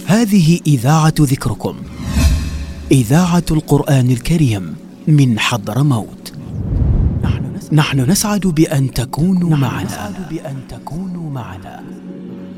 هذه إذاعة ذكركم، إذاعة القرآن الكريم من حضرموت. نحن نسعد بأن تكونوا معنا.